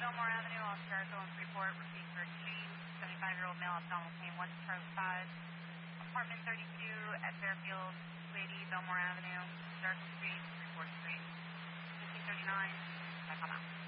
Belmore Avenue off Jericho and Freeport, received for extreme, 75-year-old male abdominal pain, 1 stroke 5. Apartment 32 at Fairfield, 280 Belmore Avenue, Jericho Street, Freeport Street, 1539, back on out.